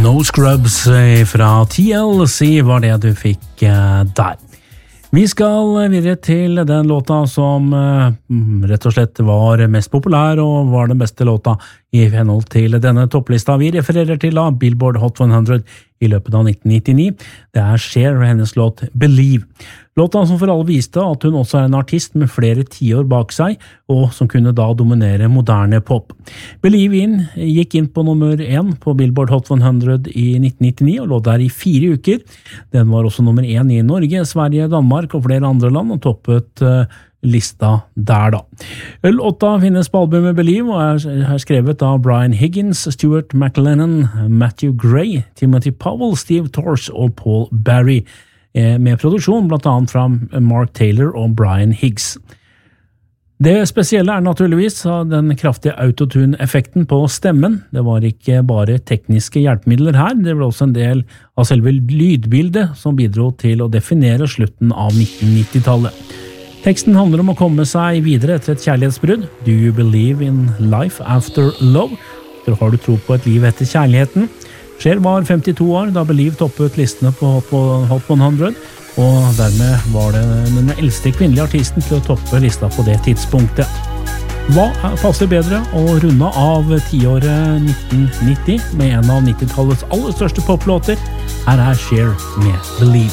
No Scrubs fra TLC var det du fikk der. Vi skal videre til den låta som rett og slett var mest populær og var den beste låta i henhold til denne topplista. Vi refererer til Billboard Hot 100 i løpet av 1999. Det Cher og hennes låt Believe. Låta som for alle viste at hun også en artist med flere tiår bak seg, og som kunne da dominere moderne pop. Believe gikk inn på nummer 1 på Billboard Hot 100 i 1999, og lå der i 4 uker. Den var også nummer 1 i Norge, Sverige, Danmark og flere andre land, og toppet lista der da. Låta finnes på albumet Believe, og er skrevet av Brian Higgins, Stuart McLennan, Matthew Gray, Timothy Powell, Steve Torch og Paul Barry, med produksjon blant annet fra Mark Taylor og Brian Higgs. Det spesielle naturligvis den kraftige autotune-effekten på stemmen. Det var ikke bare tekniske hjelpemidler her, det ble også en del av selve lydbildet som bidro til å definere slutten av 1990-tallet. Teksten handler om å komme seg videre etter et kjærlighetsbrudd. Do you believe in life after love? Har du tro på et liv etter kjærligheten? Cher var 52 år da Believe toppet listene på Hot 100, og dermed var det den eldste kvinnelige artisten til å toppe lista på det tidspunktet. Hva passer bedre å runde av tiåret 1990 med en av 90-tallets aller største poplåter? Her Cher med Believe.